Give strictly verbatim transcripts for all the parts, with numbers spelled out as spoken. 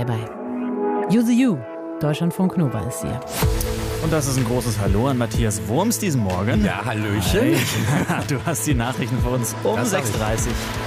Bye bye. You the You, Deutschlandfunk Nova ist hier. Und das ist ein großes Hallo an Matthias Wurms diesen Morgen. Ja, hallöchen. Hi. Du hast die Nachrichten für uns um sechs Uhr dreißig.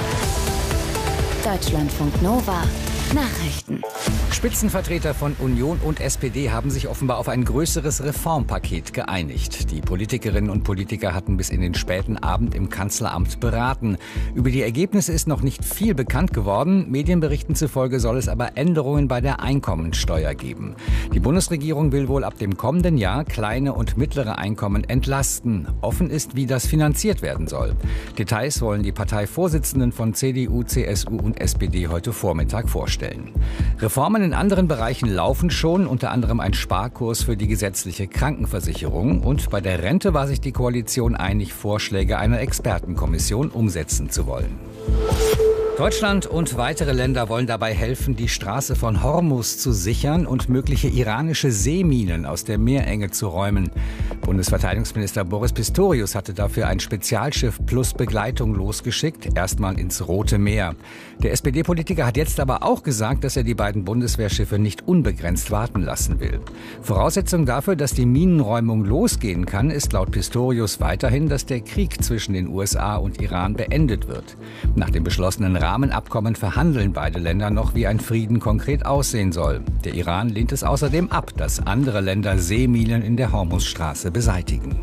Deutschlandfunk Nova Nachrichten. Spitzenvertreter von Union und S P D haben sich offenbar auf ein größeres Reformpaket geeinigt. Die Politikerinnen und Politiker hatten bis in den späten Abend im Kanzleramt beraten. Über die Ergebnisse ist noch nicht viel bekannt geworden. Medienberichten zufolge soll es aber Änderungen bei der Einkommensteuer geben. Die Bundesregierung will wohl ab dem kommenden Jahr kleine und mittlere Einkommen entlasten. Offen ist, wie das finanziert werden soll. Details wollen die Parteivorsitzenden von C D U, C S U und S P D heute Vormittag vorstellen. Reformen in anderen Bereichen laufen schon, unter anderem ein Sparkurs für die gesetzliche Krankenversicherung. Und bei der Rente war sich die Koalition einig, Vorschläge einer Expertenkommission umsetzen zu wollen. Deutschland und weitere Länder wollen dabei helfen, die Straße von Hormuz zu sichern und mögliche iranische Seeminen aus der Meerenge zu räumen. Bundesverteidigungsminister Boris Pistorius hatte dafür ein Spezialschiff plus Begleitung losgeschickt, erstmal ins Rote Meer. Der S P D-Politiker hat jetzt aber auch gesagt, dass er die beiden Bundeswehrschiffe nicht unbegrenzt warten lassen will. Voraussetzung dafür, dass die Minenräumung losgehen kann, ist laut Pistorius weiterhin, dass der Krieg zwischen den U S A und Iran beendet wird. Nach dem beschlossenen Rahmenabkommen verhandeln beide Länder noch, wie ein Frieden konkret aussehen soll. Der Iran lehnt es außerdem ab, dass andere Länder Seeminen in der Hormuzstraße beseitigen.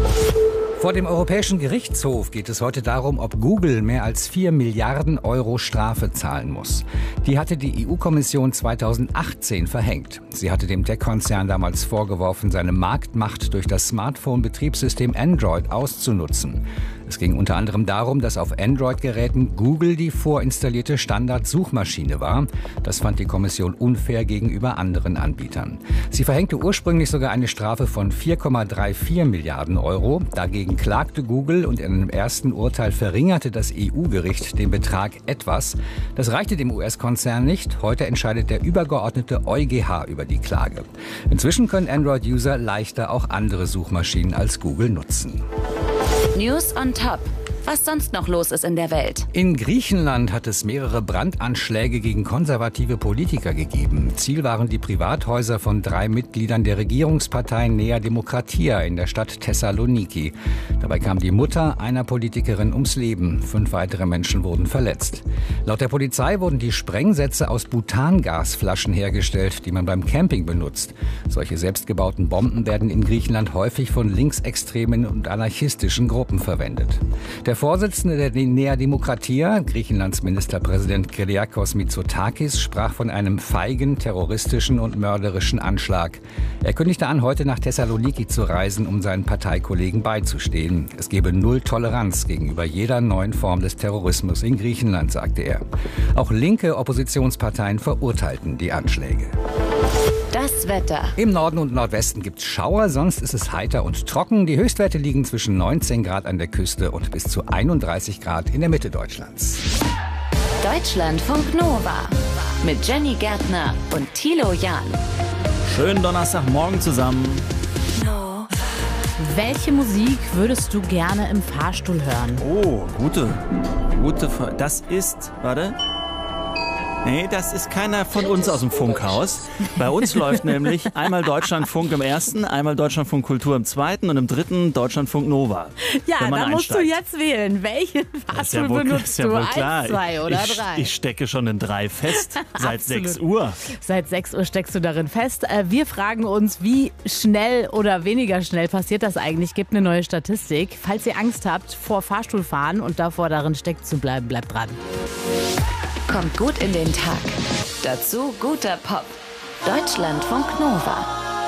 Vor dem Europäischen Gerichtshof geht es heute darum, ob Google mehr als vier Milliarden Euro Strafe zahlen muss. Die hatte die E U-Kommission zweitausendachtzehn verhängt. Sie hatte dem Tech-Konzern damals vorgeworfen, seine Marktmacht durch das Smartphone-Betriebssystem Android auszunutzen. Es ging unter anderem darum, dass auf Android-Geräten Google die vorinstallierte Standard-Suchmaschine war. Das fand die Kommission unfair gegenüber anderen Anbietern. Sie verhängte ursprünglich sogar eine Strafe von vier Komma vierunddreißig Milliarden Euro. Dagegen klagte Google und in einem ersten Urteil verringerte das E U-Gericht den Betrag etwas. Das reichte dem U S-Konzern nicht. Heute entscheidet der übergeordnete EuGH über die Klage. Inzwischen können Android-User leichter auch andere Suchmaschinen als Google nutzen. News on Top. Was sonst noch los ist in der Welt. In Griechenland hat es mehrere Brandanschläge gegen konservative Politiker gegeben. Ziel waren die Privathäuser von drei Mitgliedern der Regierungspartei Nea Demokratia in der Stadt Thessaloniki. Dabei kam die Mutter einer Politikerin ums Leben. Fünf weitere Menschen wurden verletzt. Laut der Polizei wurden die Sprengsätze aus Butangasflaschen hergestellt, die man beim Camping benutzt. Solche selbstgebauten Bomben werden in Griechenland häufig von linksextremen und anarchistischen Gruppen verwendet. Der Vorsitzende der Nea Demokratia, Griechenlands Ministerpräsident Kyriakos Mitsotakis, sprach von einem feigen, terroristischen und mörderischen Anschlag. Er kündigte an, heute nach Thessaloniki zu reisen, um seinen Parteikollegen beizustehen. Es gebe null Toleranz gegenüber jeder neuen Form des Terrorismus in Griechenland, sagte er. Auch linke Oppositionsparteien verurteilten die Anschläge. Das Wetter. Im Norden und Nordwesten gibt es Schauer, sonst ist es heiter und trocken. Die Höchstwerte liegen zwischen neunzehn Grad an der Küste und bis zu einunddreißig Grad in der Mitte Deutschlands. Deutschlandfunk Nova mit Jenny Gärtner und Thilo Jahn. Schönen Donnerstagmorgen zusammen. No. Welche Musik würdest du gerne im Fahrstuhl hören? Oh, gute, gute, Fa- das ist, warte. Nee, das ist keiner von uns aus dem Funkhaus. Bei uns läuft nämlich einmal Deutschlandfunk im ersten, einmal Deutschlandfunk Kultur im zweiten und im dritten Deutschlandfunk Nova. Ja, wenn man da musst du einsteigt. jetzt wählen. Welchen Das ist ja Fahrstuhl wohl, benutzt ist ja du? wohl klar. Eins, zwei oder ich, drei? Ich stecke schon in drei fest, seit Absolut. sechs Uhr. Seit sechs Uhr steckst du darin fest. Äh, Wir fragen uns, wie schnell oder weniger schnell passiert das eigentlich? Gibt eine neue Statistik. Falls ihr Angst habt vor Fahrstuhlfahren und davor darin stecken zu bleiben, bleibt dran. Kommt gut in den Tag. Dazu guter Pop. Deutschlandfunk Nova.